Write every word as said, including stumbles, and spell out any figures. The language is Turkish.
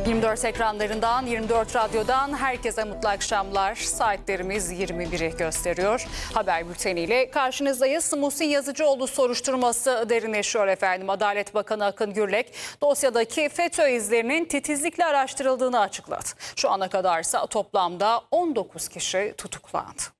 yirmi dört ekranlarından, yirmi dört radyodan herkese mutlu akşamlar. Saatlerimiz yirmi biri gösteriyor. Haber bülteniyle karşınızdayız. Muhsin Yazıcıoğlu soruşturması derinleşiyor efendim. Adalet Bakanı Akın Gürlek dosyadaki FETÖ izlerinin titizlikle araştırıldığını açıkladı. Şu ana kadarsa toplamda on dokuz kişi tutuklandı.